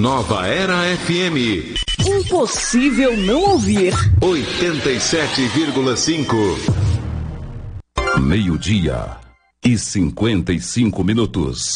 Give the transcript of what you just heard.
Nova Era FM. Impossível não ouvir. 87,5. 12:55.